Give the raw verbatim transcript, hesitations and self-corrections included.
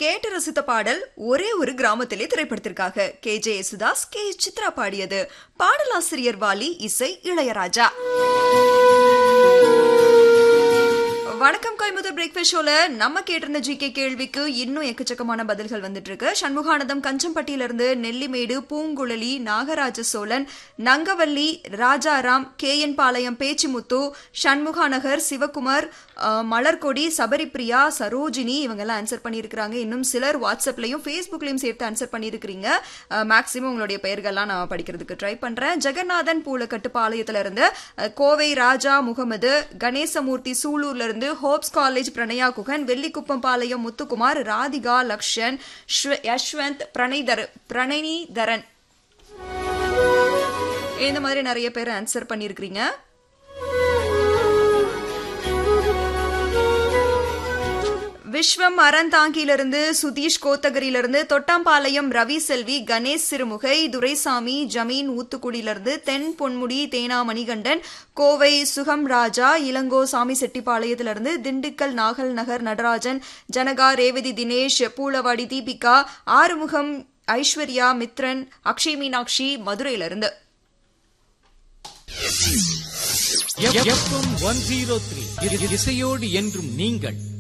கேட்டு ரசித்த பாடல் ஒரே ஒரு கிராமத்திலே திரைப்படத்திற்காக K J Yesudas K Chitra பாடியது. பாடலாசிரியர் வாலி, இசை இளையராஜா. வணக்கம் கோயம்புத்தூர் பிரேக்ஃபாஸ்ட் ஷோல நம்ம கேட்டிருந்த ஜிகே கேள்விக்கு இன்னும் எக்கச்சக்கமான பதில்கள் வந்துட்டு இருக்கு. சண்முகானந்தம் கஞ்சம்பட்டியிலிருந்து, நெல்லிமேடு, பூங்குழலி, நாகராஜ சோழன், நங்கவல்லி, ராஜாராம், கே என் பாளையம், பேச்சிமுத்து, சண்முகாநகர், சிவகுமார், மலர்கொடி, சபரிப்பிரியா, சரோஜினி இவங்க எல்லாம் ஆன்சர் பண்ணியிருக்கிறாங்க. இன்னும் சிலர் வாட்ஸ்அப்லயும் ஃபேஸ்புக்லயும் சேர்த்து ஆன்சர் பண்ணியிருக்கிறீங்க. மேக்சிமம் உங்களுடைய பெயர்கள்லாம் நான் படிக்கிறதுக்கு ட்ரை பண்றேன். ஜெகநாதன் பூலக்கட்டு பாளையத்துல இருந்து, கோவை ராஜா முகமது, கணேசமூர்த்தி சூலூர்ல இருந்து, ஹோப்ஸ் காலேஜ் பிரணயா குகன், வெள்ளிக்குப்பம் பாளையம் முத்துக்குமார், ராதிகா, லக்ஷன், யஷ்வந்த், பிரணய்தர் பிரணயிதரன் இந்த மாதிரி நிறைய பேர் ஆன்சர் பண்ணிருக்கீங்க. விஸ்வம் அறந்தாங்கியிலிருந்து, சுதீஷ் கோத்தகிரியிலிருந்து, தொட்டாம்பாளையம் ரவி செல்வி, கணேஷ் சிறுமுகை, துரைசாமி, ஜமீன் ஊத்துக்குடியிலிருந்து, தென் பொன்முடி தேனா மணிகண்டன், கோவை சுகம் ராஜா, இளங்கோ சாமி செட்டிப்பாளையத்திலிருந்து, திண்டுக்கல் நாகல் நகர் நடராஜன், ஜனகா, ரேவதி தினேஷ், பூலவாடி தீபிகா, ஆறுமுகம், ஐஸ்வர்யா, மித்ரன், அக்ஷய் மீனாட்சி மதுரையிலிருந்து. இசையோடு என்றும் நீங்கள்